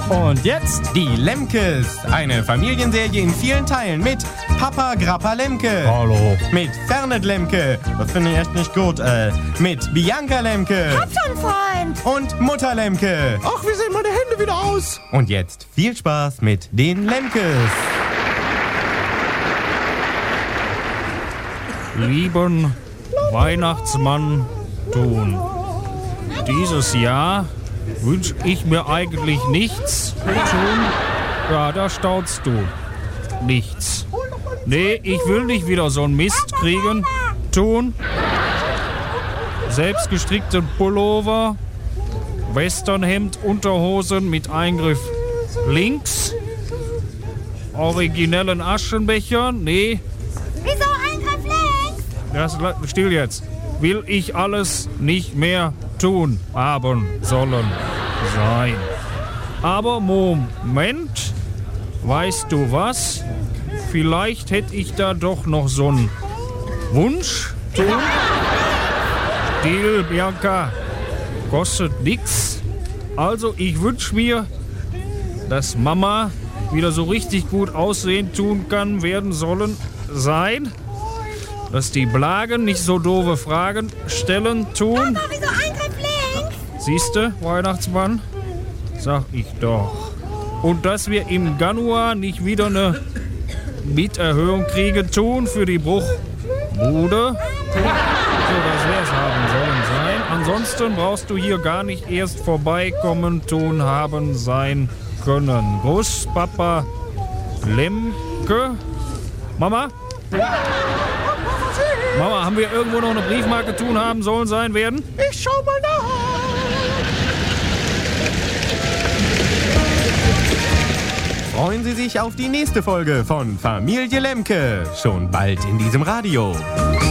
Und jetzt die Lemkes. Eine Familienserie in vielen Teilen mit Papa Grappa Lemke. Hallo. Mit Fernet Lemke. Das finde ich echt nicht gut. Mit Bianca Lemke. Hab schon, Freund. Und Mutter Lemke. Ach, wie sehen meine Hände wieder aus? Und jetzt viel Spaß mit den Lemkes. Lieben Weihnachtsmann Thun, dieses Jahr wünsche ich mir eigentlich nichts. Thun, ja, da staunst du. Nichts. Nee, ich will nicht wieder so einen Mist kriegen. Thun, selbstgestrickten Pullover, Westernhemd, Unterhosen mit Eingriff links, originellen Aschenbecher, nee. Wieso Eingriff links? Das, still jetzt. Will ich alles nicht mehr tun, haben, sollen, sein. Aber Moment, weißt du was? Vielleicht hätte ich da doch noch so einen Wunsch. Deal, Bianca, kostet nix. Also ich wünsche mir, dass Mama wieder so richtig gut aussehen tun kann, werden sollen, sein. Dass die Blagen nicht so doofe Fragen stellen tun. Papa, wieso Eingriff links? Siehste, Weihnachtsmann? Sag ich doch. Und dass wir im Januar nicht wieder eine Mieterhöhung kriegen tun für die Bruchbude. So, das wär's haben sollen sein. Ansonsten brauchst du hier gar nicht erst vorbeikommen, tun, haben, sein können. Gruß, Papa Lemke. Mama? Mama, haben wir irgendwo noch eine Briefmarke tun, haben, sollen, sein, werden? Ich schau mal nach. Freuen Sie sich auf die nächste Folge von Familie Lemke. Schon bald in diesem Radio.